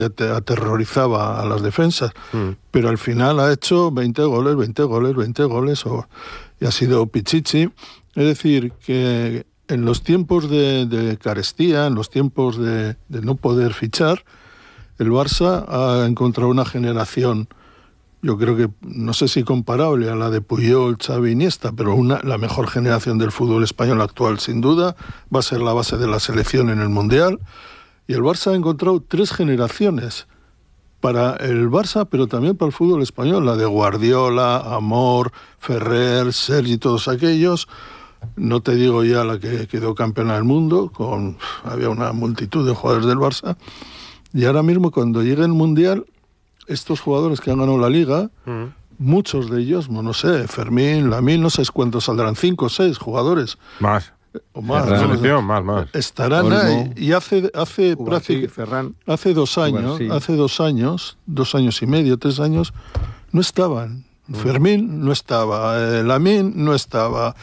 aterrorizaba a las defensas, pero al final ha hecho 20 goles, y ha sido pichichi. Es decir, que en los tiempos de carestía, en los tiempos de no poder fichar, el Barça ha encontrado una generación, yo creo que, no sé si comparable a la de Puyol, Xavi, Iniesta, pero la mejor generación del fútbol español actual, sin duda. Va a ser la base de la selección en el Mundial. Y el Barça ha encontrado 3 generaciones para el Barça, pero también para el fútbol español. La de Guardiola, Amor, Ferrer, Sergi, todos aquellos. No te digo ya la que quedó campeona del mundo, había una multitud de jugadores del Barça. Y ahora mismo, cuando llegue el Mundial, estos jugadores que han ganado la Liga, muchos de ellos, no sé, Fermín, Lamine, no sé cuántos saldrán, 5 o 6 jugadores. Más. O más, más. Estarán Olmo, ahí. Y hace Ferran. hace 2 años, 2 años y medio, 3 años, no estaban. Fermín no estaba, Lamine no estaba,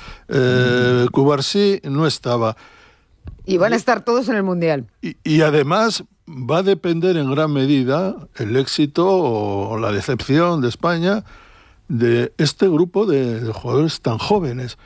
Cubarsí no estaba. Y van a estar todos en el Mundial. Y además va a depender en gran medida el éxito o la decepción de España de este grupo de jugadores tan jóvenes.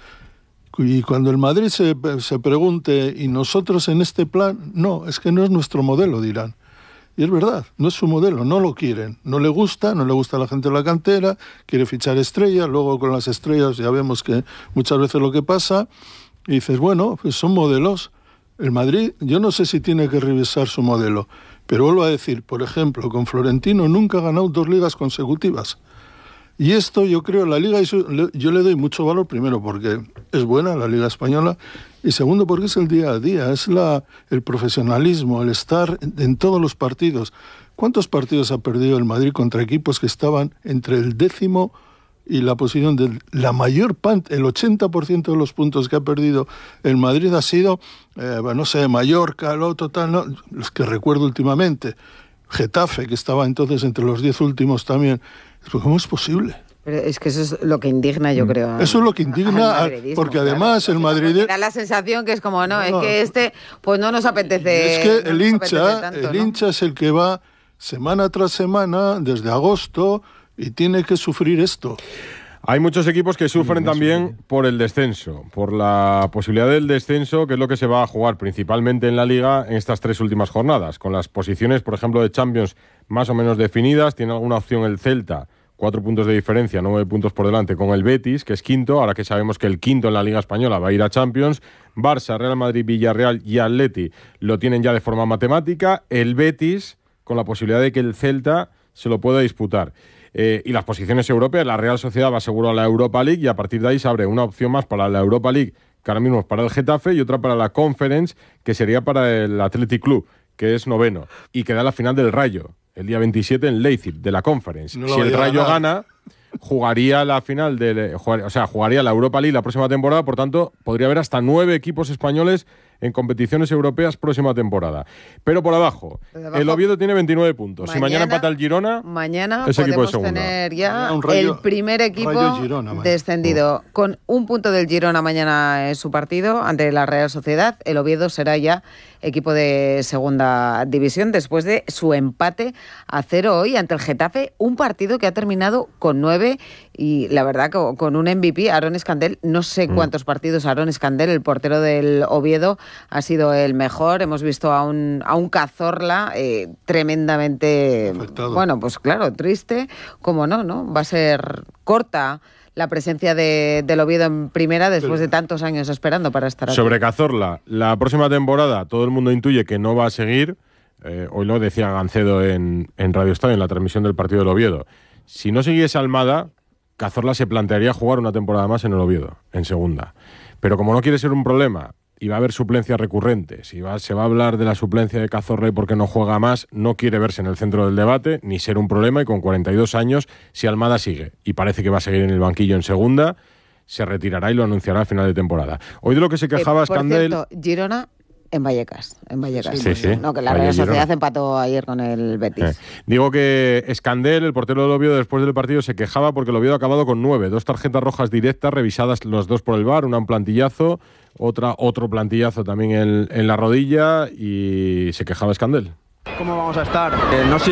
Y cuando el Madrid se pregunte, ¿y nosotros en este plan? No, es que no es nuestro modelo, dirán. Y es verdad, no es su modelo, no lo quieren. No le gusta a la gente de la cantera, quiere fichar estrellas, luego con las estrellas ya vemos que muchas veces lo que pasa, y dices, bueno, pues son modelos. El Madrid, yo no sé si tiene que revisar su modelo, pero vuelvo a decir, por ejemplo, con Florentino nunca ha ganado 2 ligas consecutivas. Y esto yo creo, la Liga, yo le doy mucho valor, primero porque es buena la Liga Española, y segundo porque es el día a día, es el profesionalismo, el estar en todos los partidos. ¿Cuántos partidos ha perdido el Madrid contra equipos que estaban entre el 10º y la posición de la mayor parte, el 80% de los puntos que ha perdido el Madrid ha sido, no sé, Mallorca, los que recuerdo últimamente, Getafe, que estaba entonces entre los 10 últimos también. ¿Cómo es posible? Pero es que eso es lo que indigna, yo creo. Eso es lo que indigna, porque además el Madrid... Da la sensación que es como, es que pues no nos apetece... Es que el hincha es el que va semana tras semana, desde agosto, y tiene que sufrir esto. Hay muchos equipos que sufren también por el descenso, por la posibilidad del descenso, que es lo que se va a jugar principalmente en la Liga en estas 3 últimas jornadas, con las posiciones, por ejemplo, de Champions más o menos definidas. Tiene alguna opción el Celta, 4 puntos de diferencia, 9 puntos por delante, con el Betis, que es quinto, ahora que sabemos que el quinto en la Liga Española va a ir a Champions. Barça, Real Madrid, Villarreal y Atleti lo tienen ya de forma matemática. El Betis, con la posibilidad de que el Celta se lo pueda disputar. Y las posiciones europeas, la Real Sociedad va seguro a la Europa League, y a partir de ahí se abre una opción más para la Europa League, que ahora mismo es para el Getafe, y otra para la Conference, que sería para el Athletic Club, que es 9º, y queda la final del Rayo, el día 27 en Leipzig, de la Conference. Si el Rayo gana, jugaría la final, jugaría la Europa League la próxima temporada. Por tanto, podría haber hasta 9 equipos españoles en competiciones europeas próxima temporada. Pero por abajo, el Oviedo tiene 29 puntos. Si mañana empata el Girona, es equipo de segunda. Tener ya el primer equipo descendido. Con un punto del Girona mañana en su partido ante la Real Sociedad, el Oviedo será ya equipo de segunda división después de su empate a 0 hoy ante el Getafe, un partido que ha terminado con 9 y la verdad que con un MVP, Aaron Escandel. No sé cuántos partidos Aaron Escandel, el portero del Oviedo, ha sido el mejor. Hemos visto a un Cazorla tremendamente afectado. Bueno, pues claro, triste, como no va a ser corta la presencia del Oviedo en primera después de tantos años esperando para estar aquí. Sobre Cazorla, la próxima temporada todo el mundo intuye que no va a seguir. Hoy lo decía Gancedo en Radio Estadio, en la transmisión del partido del Oviedo. Si no siguiese Almada, Cazorla se plantearía jugar una temporada más en el Oviedo, en segunda. Pero como no quiere ser un problema y va a haber suplencias recurrentes, se va a hablar de la suplencia de Cazorla y por qué no juega más, no quiere verse en el centro del debate, ni ser un problema, y con 42 años, si Almada sigue, y parece que va a seguir en el banquillo en segunda, se retirará y lo anunciará a final de temporada. Hoy de lo que se quejaba Escandel... Por cierto, Girona en Vallecas. Sí. No, que la Real Sociedad empató ayer con el Betis. Digo que Escandel, el portero del Oviedo, después del partido se quejaba porque el Oviedo ha acabado con 9, 2 tarjetas rojas directas, revisadas los 2 por el VAR, una en plantillazo, otro plantillazo también en la rodilla, y se quejaba Escandel. ¿Cómo vamos a estar? No sé